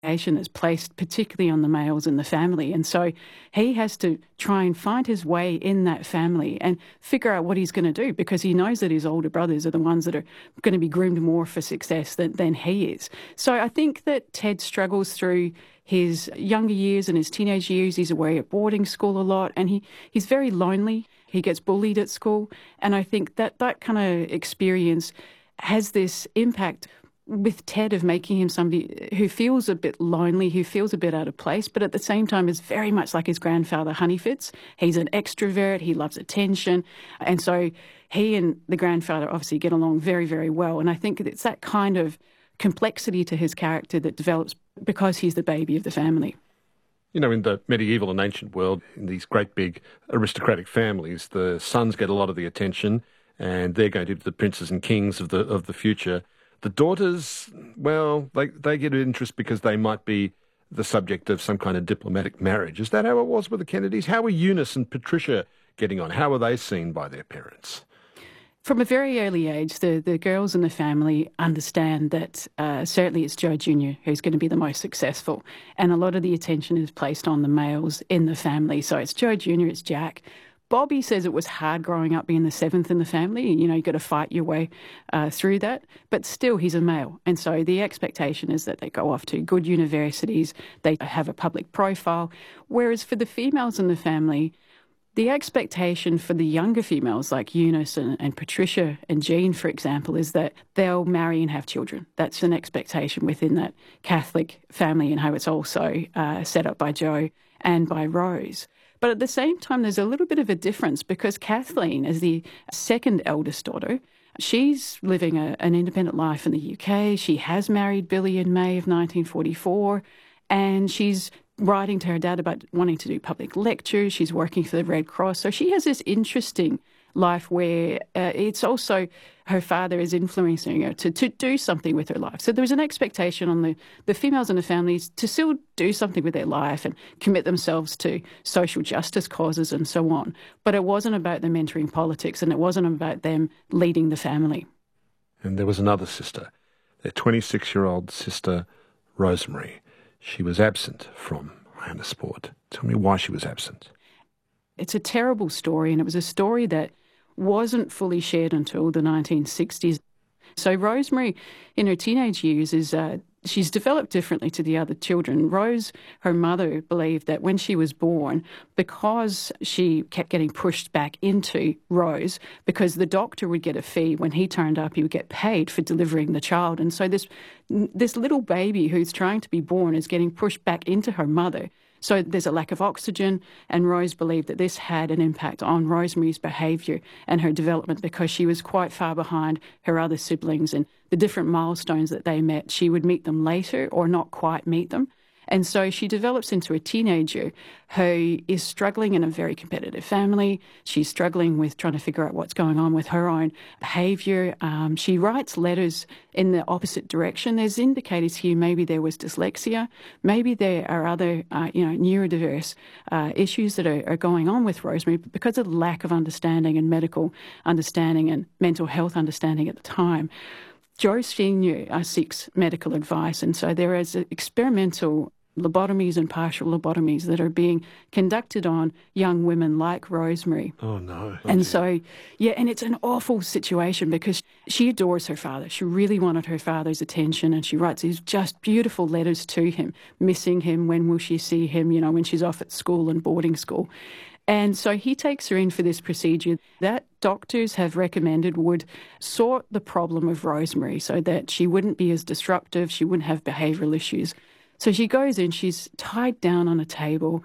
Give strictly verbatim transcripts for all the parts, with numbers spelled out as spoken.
is placed particularly on the males in the family. And so he has to try and find his way in that family and figure out what he's going to do, because he knows that his older brothers are the ones that are going to be groomed more for success than, than he is. So I think that Ted struggles through his younger years and his teenage years. He's away at boarding school a lot, and he, he's very lonely. He gets bullied at school. And I think that that kind of experience has this impact with Ted of making him somebody who feels a bit lonely, who feels a bit out of place, but at the same time is very much like his grandfather, Honeyfitz. He's an extrovert, he loves attention, and so he and the grandfather obviously get along very, very well. And I think it's that kind of complexity to his character that develops because he's the baby of the family. You know, in the medieval and ancient world, in these great big aristocratic families, the sons get a lot of the attention, and they're going to be the princes and kings of the of the future. The daughters, well, they, they get interest because they might be the subject of some kind of diplomatic marriage. Is that how it was with the Kennedys? How were Eunice and Patricia getting on? How were they seen by their parents? From a very early age, the, the girls in the family understand that uh, certainly it's Joe Junior who's going to be the most successful. And a lot of the attention is placed on the males in the family. So it's Joe Junior, it's Jack. Bobby says it was hard growing up being the seventh in the family. You know, you've got to fight your way uh, through that. But still, he's a male. And so the expectation is that they go off to good universities, they have a public profile. Whereas for the females in the family, the expectation for the younger females like Eunice and, and Patricia and Jean, for example, is that they'll marry and have children. That's an expectation within that Catholic family and how it's also uh, set up by Joe and by Rose. But at the same time, there's a little bit of a difference because Kathleen, as the second eldest daughter, she's living a, an independent life in the U K. She has married Billy in May of nineteen forty-four, and she's writing to her dad about wanting to do public lectures. She's working for the Red Cross. So she has this interesting life where uh, it's also her father is influencing her to, to do something with her life. So there was an expectation on the, the females in the families to still do something with their life and commit themselves to social justice causes and so on. But it wasn't about them entering politics, and it wasn't about them leading the family. And there was another sister, their twenty-six-year-old sister, Rosemary. She was absent from Hyannisport. Tell me why she was absent. It's a terrible story, and it was a story that wasn't fully shared until the nineteen sixties. So Rosemary, in her teenage years, is uh, she's developed differently to the other children. Rose, her mother, believed that when she was born, because she kept getting pushed back into Rose, because the doctor would get a fee when he turned up, he would get paid for delivering the child. And so this this little baby who's trying to be born is getting pushed back into her mother. So there's a lack of oxygen, and Rose believed that this had an impact on Rosemary's behaviour and her development because she was quite far behind her other siblings, and the different milestones that they met, she would meet them later or not quite meet them. And so she develops into a teenager who is struggling in a very competitive family. She's struggling with trying to figure out what's going on with her own behaviour. Um, she writes letters in the opposite direction. There's indicators here maybe there was dyslexia, maybe there are other uh, you know, neurodiverse uh, issues that are, are going on with Rosemary, but because of the lack of understanding and medical understanding and mental health understanding at the time, Joe Senior uh, seeks medical advice, and so there is experimental lobotomies and partial lobotomies that are being conducted on young women like Rosemary. Oh, no. Oh, and dear. so, yeah, and it's an awful situation because she adores her father. She really wanted her father's attention, and she writes these just beautiful letters to him, missing him, when will she see him, you know, when she's off at school and boarding school. And so he takes her in for this procedure that doctors have recommended would sort the problem of Rosemary so that she wouldn't be as disruptive, she wouldn't have behavioural issues. So she goes in, she's tied down on a table,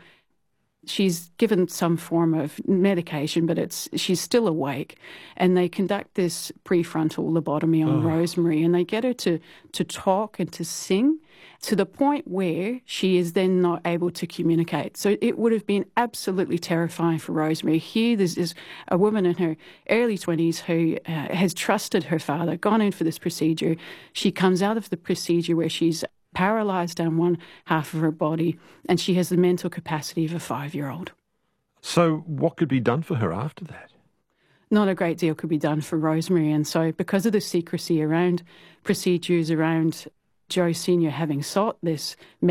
she's given some form of medication, but it's she's still awake, and they conduct this prefrontal lobotomy on oh. Rosemary, and they get her to, to talk and to sing, to the point where she is then not able to communicate. So it would have been absolutely terrifying for Rosemary. Here there's is a woman in her early twenties who uh, has trusted her father, gone in for this procedure. She comes out of the procedure where she's paralysed down one half of her body, and she has the mental capacity of a five-year-old. So what could be done for her after that? Not a great deal could be done for Rosemary, and so because of the secrecy around procedures, around Joe Senior having sought this